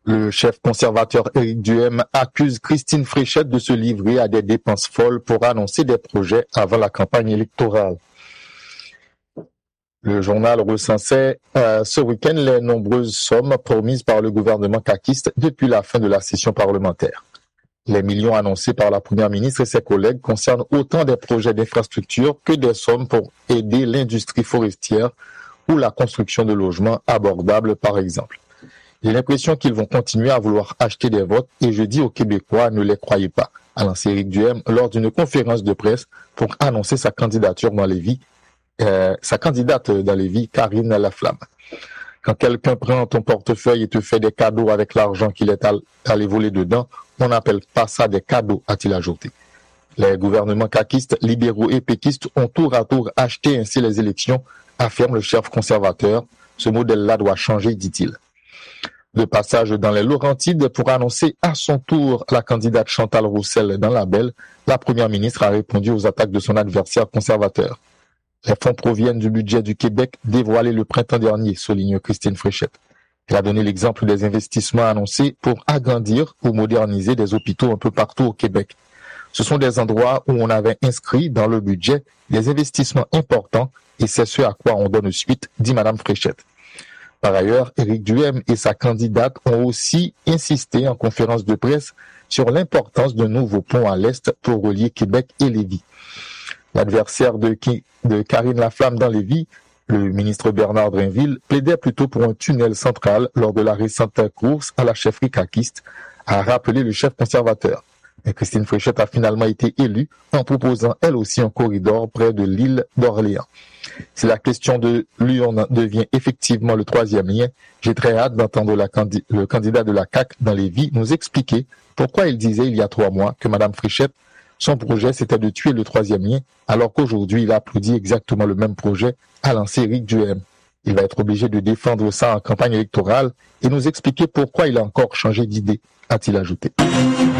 Le chef conservateur Éric Duhaime accuse Christine Fréchette de se livrer à des dépenses folles pour annoncer des projets avant la campagne électorale. Le journal recensait ce week-end les nombreuses sommes promises par le gouvernement caquiste depuis la fin de la session parlementaire. Les millions annoncés par la première ministre et ses collègues concernent autant des projets d'infrastructure que des sommes pour aider l'industrie forestière ou la construction de logements abordables, par exemple. J'ai l'impression qu'ils vont continuer à vouloir acheter des votes et je dis aux Québécois, ne les croyez pas, a lancé Éric Duhaime lors d'une conférence de presse pour annoncer sa candidature dans Lévis, sa candidate dans Lévis, Karine Laflamme. Quand quelqu'un prend ton portefeuille et te fait des cadeaux avec l'argent qu'il est allé voler dedans, on n'appelle pas ça des cadeaux, a-t-il ajouté. Les gouvernements caquistes, libéraux et péquistes ont tour à tour acheté ainsi les élections, affirme le chef conservateur. Ce modèle-là doit changer, dit-il. De passage dans les Laurentides pour annoncer à son tour la candidate Chantal Roussel dans la Belle, la première ministre a répondu aux attaques de son adversaire conservateur. Les fonds proviennent du budget du Québec dévoilé le printemps dernier, souligne Christine Fréchette. Elle a donné l'exemple des investissements annoncés pour agrandir ou moderniser des hôpitaux un peu partout au Québec. Ce sont des endroits où on avait inscrit dans le budget des investissements importants et c'est ce à quoi on donne suite, dit Mme Fréchette. Par ailleurs, Éric Duhaime et sa candidate ont aussi insisté en conférence de presse sur l'importance d'un nouveau pont à l'Est pour relier Québec et Lévis. L'adversaire de Karine Laflamme dans Lévis, le ministre Bernard Drinville, plaidait plutôt pour un tunnel central lors de la récente course à la chefferie caquiste, a rappelé le chef conservateur. Mais Christine Fréchette a finalement été élue en proposant elle aussi un corridor près de l'île d'Orléans. Si la question de l'urne devient effectivement le troisième lien, j'ai très hâte d'entendre le candidat de la CAQ dans Lévis nous expliquer pourquoi il disait il y a 3 mois que Mme Fréchette, son projet c'était de tuer le troisième lien, alors qu'aujourd'hui il applaudit exactement le même projet à lancer Éric Duhaime. Il va être obligé de défendre ça en campagne électorale et nous expliquer pourquoi il a encore changé d'idée, a-t-il ajouté.